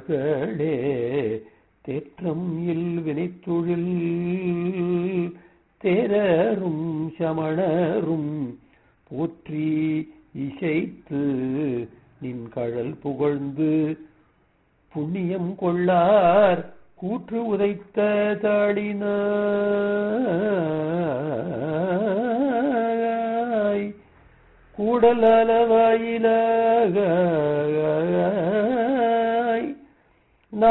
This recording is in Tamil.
மகளே தேற்றம் இல் வினைத்தொழில் தேரரும் சமணரும் போற்றி இசைத்து நின் கழல் புகழ்ந்து புண்ணியம் கொள்ளார் கூற்று உதைத்த தாளினாய் கூடல் அளவாயிலாக